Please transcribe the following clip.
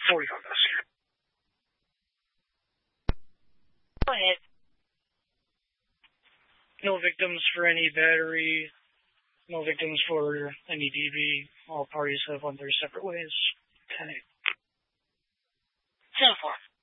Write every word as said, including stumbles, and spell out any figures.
forty-five investigator. Go ahead. No victims for any battery. No victims for any D B. All parties have went their separate ways. ten eight. ten four.